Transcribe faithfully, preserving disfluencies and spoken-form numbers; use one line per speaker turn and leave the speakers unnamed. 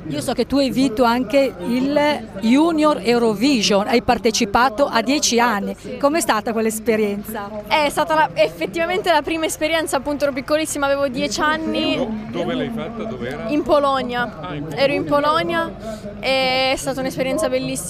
Io so che tu hai vinto anche il Junior Eurovision, hai partecipato a dieci anni. Com'è stata quell'esperienza?
È stata la- effettivamente la prima esperienza, appunto ero piccolissima, avevo dieci anni.
Dove l'hai fatta? Dov'era?
In Polonia.
Ah, in
Ero in Polonia e è stata un'esperienza bellissima.